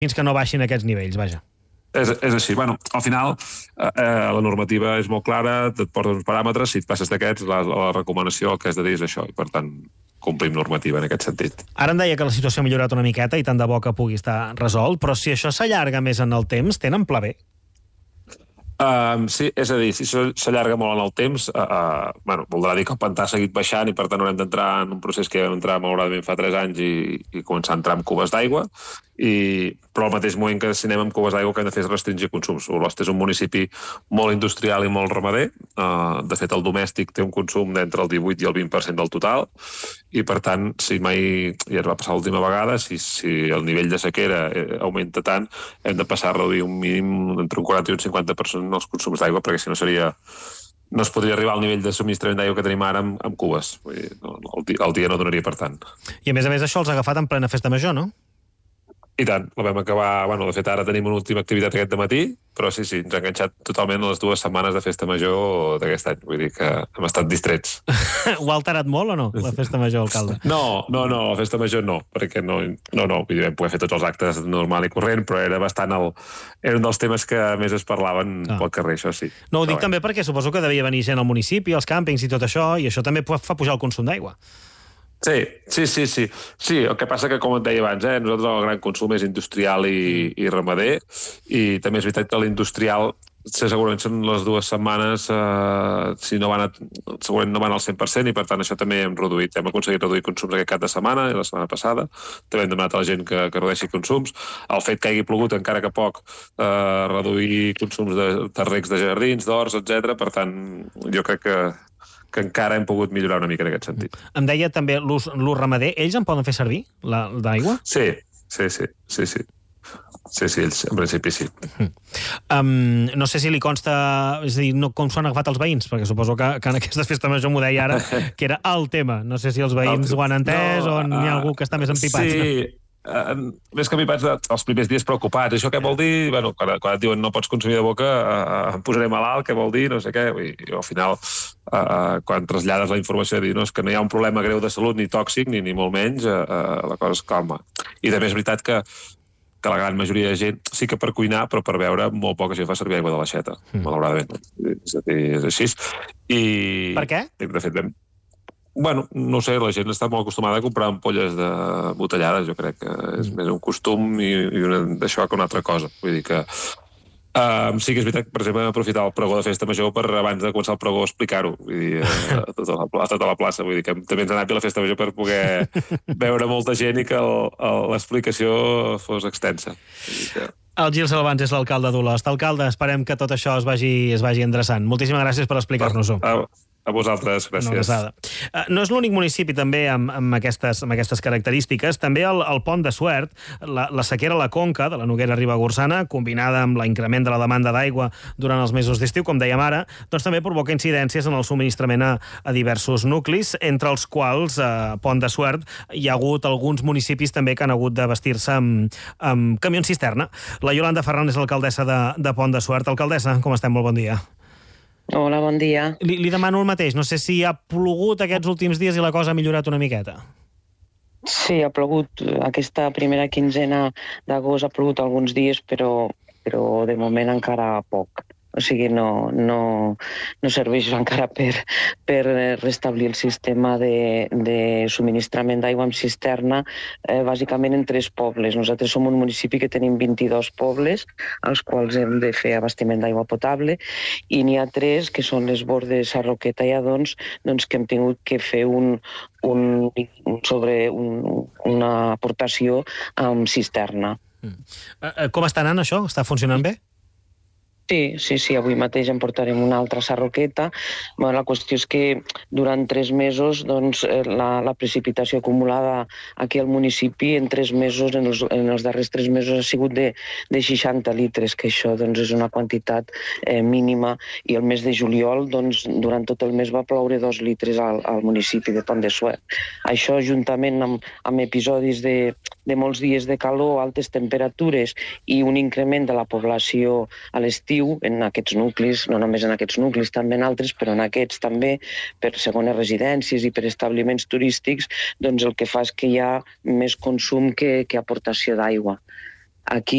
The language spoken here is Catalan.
fins que no baixin aquests nivells, vaja. És així. Bueno, al final, la normativa és molt clara, et porta uns paràmetres, si et passes d'aquests, la recomanació el que has de dir és això, i per tant complim normativa en aquest sentit. Ara em deia que la situació ha millorat una miqueta i tant de bo que pugui estar resolt, però si això s'allarga més en el temps, tenen pla B? Sí, és a dir, si s'allarga molt en el temps, voldrà dir que el pantà ha seguit baixant i per tant haurem d'entrar en un procés que vam entrar malauradament fa 3 anys i començar a entrar amb cubes d'aigua, però al mateix moment que si anem amb cubes d'aigua el que hem de fer és restringir consums. Olost és un municipi molt industrial i molt ramader, de fet el domèstic té un consum d'entre el 18 i el 20% del total, i per tant, si mai, ja es va passar l'última vegada, si el nivell de sequera augmenta tant, hem de passar a reduir un mínim entre un 40 i un 50% els consums d'aigua, perquè si no no es podria arribar al nivell de subministrament d'aigua que tenim ara amb cubes. Vull dir, el dia no donaria per tant. I a més això els ha agafat en plena festa major, no? I tant, la vam acabar... de fet, ara tenim una última activitat aquest dematí, però sí, ens ha enganxat totalment les 2 setmanes de festa major d'aquest any. Vull dir que hem estat distrets. Ho ha alterat molt o no, la festa major, alcalde? No, la festa major no, perquè no, vull dir, vam poder fer tots els actes normal i corrent, però era bastant era un dels temes que més es parlaven pel carrer, això sí. No, ho dic també perquè suposo que devia venir gent al municipi, als càmpings i tot això, i això també fa pujar el consum d'aigua. Sí. El que passa que, com et deia abans, nosaltres el gran consum és industrial i ramader, i també és veritat que l'industrial segurament són les 2 setmanes segurament no van al 100% i per tant això també hem aconseguit reduir consums aquest cap de setmana i la setmana passada, també hem demanat a la gent que redueixi consums, el fet que hagi plogut encara que poc, reduir consums de regs de jardins, d'horts, etc. Per tant, jo crec que encara hem pogut millorar una mica en aquest sentit. Em deia també l'ús ramader, ells en poden fer servir, d'aigua? Sí, ells en principi sí. No sé si li consta, és a dir, com s'ho han agafat els veïns, perquè suposo que en aquesta festa major m'ho deia ara, que era el tema. No sé si els veïns ho han entès o n'hi ha algú que està més empipats. Sí, més que empipats els primers dies preocupats. Això què vol dir? Quan et diuen no pots consumir de boca, em posaré malalt, què vol dir? No sé què. I al final, quan trasllades la informació de dir no, és que no hi ha un problema greu de salut ni tòxic, ni molt menys, la cosa es calma. I també és veritat que la gran majoria de gent sí que per cuinar, però per beure molt poca gent fa servir aigua de l'aixeta, malauradament. És així. Per què? De fet, no sé, la gent està molt acostumada a comprar ampolles de botellades, jo crec que és més un costum i d'això que una altra cosa. Vull dir que sí que és veritat que, per exemple, hem aprofitat el pregó de festa major per, abans de començar el pregó, explicar-ho a tota la plaça. Vull dir que també ens ha anat bé la festa major per poder veure molta gent i que l'explicació fos extensa. El Gil Salvans és l'alcalde d'Olost. Alcalde, esperem que tot això es vagi endreçant. Moltíssimes gràcies per explicar-nos-ho. A vosaltres, gràcies. No és l'únic municipi també amb aquestes característiques. També el Pont de Suert, la sequera a la conca de la Noguera Ribagorçana, combinada amb l'increment de la demanda d'aigua durant els mesos d'estiu, com dèiem ara, doncs també provoca incidències en el subministrament a diversos nuclis, entre els quals, Pont de Suert, hi ha hagut alguns municipis també que han hagut de vestir-se amb camions cisterna. La Yolanda Ferran és l'alcaldessa de Pont de Suert. Alcaldessa, com estem? Molt bon dia. Hola, bon dia. Li demano el mateix. No sé si ha plogut aquests últims dies i la cosa ha millorat una miqueta. Sí, ha plogut. Aquesta primera quinzena d'agost ha plogut alguns dies, però de moment encara poc. O sigui, no serveix encara per restablir el sistema de subministrament d'aigua amb cisterna, bàsicament en 3 pobles. Nosaltres som un municipi que tenim 22 pobles, als quals hem de fer abastiment d'aigua potable, i n'hi ha 3, que són les Bordes, Sarroqueta i Adons, que hem tingut que fer una aportació amb cisterna. Com està anant això? Està funcionant bé? Sí, avui mateix en portarem una altra Sarroqueta. La qüestió és que durant 3 mesos la precipitació acumulada aquí al municipi en 3 mesos, en els darrers 3 mesos, ha sigut de 60 litres, que això és una quantitat mínima, i el mes de juliol, durant tot el mes va ploure 2 litres al municipi de Pont de Suert. Això, juntament amb episodis de molts dies de calor, altes temperatures i un increment de la població a l'estiu en aquests nuclis, no només en aquests nuclis, també en altres, però en aquests també, per segones residències i per establiments turístics, el que fa és que hi ha més consum que aportació d'aigua. Aquí